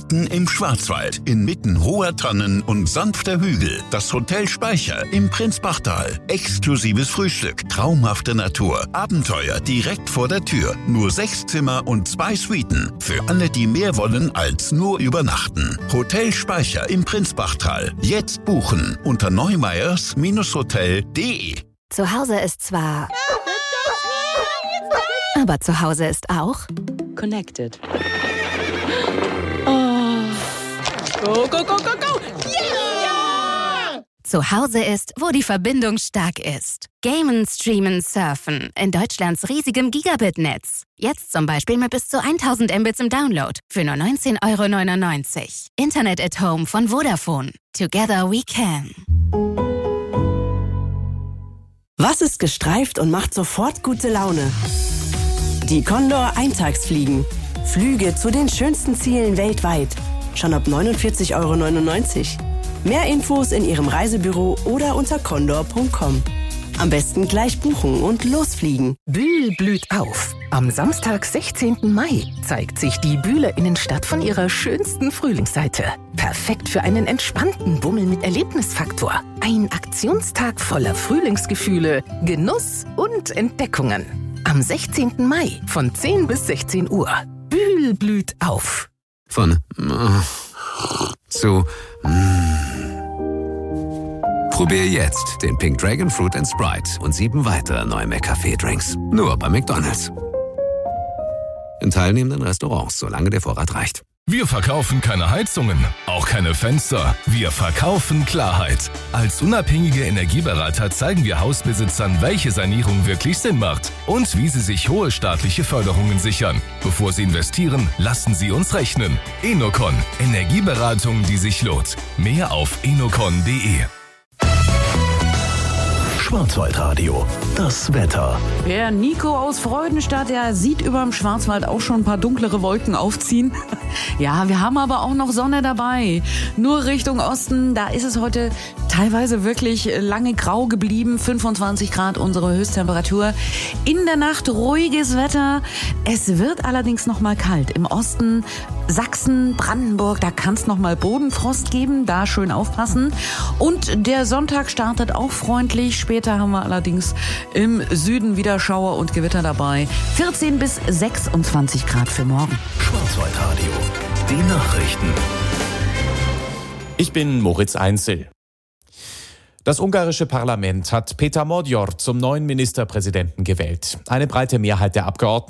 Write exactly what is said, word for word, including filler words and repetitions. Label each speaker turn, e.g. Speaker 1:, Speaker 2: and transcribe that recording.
Speaker 1: Mitten im Schwarzwald, inmitten hoher Tannen und sanfter Hügel. Das Hotel Speicher im Prinzbachtal. Exklusives Frühstück, traumhafte Natur, Abenteuer direkt vor der Tür. Nur sechs Zimmer und zwei Suiten. Für alle, die mehr wollen als nur übernachten. Hotel Speicher im Prinzbachtal. Jetzt buchen unter neumeyers Hotel punkt de.
Speaker 2: Zu Hause ist zwar... Aber zu Hause ist auch...
Speaker 3: Connected. Oh. Go, go, go, go, go! Yeah!
Speaker 2: Zu Hause ist, wo die Verbindung stark ist. Gamen, Streamen, Surfen in Deutschlands riesigem Gigabit-Netz. Jetzt zum Beispiel mit bis zu tausend Mbits im Download für nur neunzehn Euro neunundneunzig. Internet at Home von Vodafone. Together we can.
Speaker 4: Was ist gestreift und macht sofort gute Laune? Die Condor Eintagsfliegen. Flüge zu den schönsten Zielen weltweit. Schon ab neunundvierzig Euro neunundneunzig. Mehr Infos in Ihrem Reisebüro oder unter condor punkt com. Am besten gleich buchen und losfliegen.
Speaker 5: Bühl blüht auf. Am Samstag, sechzehnten Mai, zeigt sich die Bühler Innenstadt von ihrer schönsten Frühlingsseite. Perfekt für einen entspannten Bummel mit Erlebnisfaktor. Ein Aktionstag voller Frühlingsgefühle, Genuss und Entdeckungen. Am sechzehnten Mai von zehn bis sechzehn Uhr. Bühl blüht auf.
Speaker 6: Von äh, zu äh. Probier jetzt den Pink Dragon Fruit and Sprite und sieben weitere neue McCafé-Drinks. Nur bei McDonald's. In teilnehmenden Restaurants, solange der Vorrat reicht.
Speaker 7: Wir verkaufen keine Heizungen, auch keine Fenster. Wir verkaufen Klarheit. Als unabhängige Energieberater zeigen wir Hausbesitzern, welche Sanierung wirklich Sinn macht und wie sie sich hohe staatliche Förderungen sichern. Bevor sie investieren, lassen sie uns rechnen. Enocon, Energieberatung, die sich lohnt. Mehr auf enocon punkt de.
Speaker 8: Schwarzwaldradio, das Wetter.
Speaker 3: Der Nico aus Freudenstadt, der sieht über dem Schwarzwald auch schon ein paar dunklere Wolken aufziehen. Ja, wir haben aber auch noch Sonne dabei. Nur Richtung Osten, da ist es heute teilweise wirklich lange grau geblieben. fünfundzwanzig Grad unsere Höchsttemperatur. In der Nacht ruhiges Wetter. Es wird allerdings noch mal kalt. Im Osten Sachsen, Brandenburg, da kann es noch mal Bodenfrost geben. Da schön aufpassen. Und der Sonntag startet auch freundlich. Später haben wir allerdings im Süden wieder Schauer und Gewitter dabei. vierzehn bis sechsundzwanzig Grad für morgen.
Speaker 8: Schwarzwaldradio, die Nachrichten.
Speaker 9: Ich bin Moritz Einzel. Das ungarische Parlament hat Péter Magyar zum neuen Ministerpräsidenten gewählt. Eine breite Mehrheit der Abgeordneten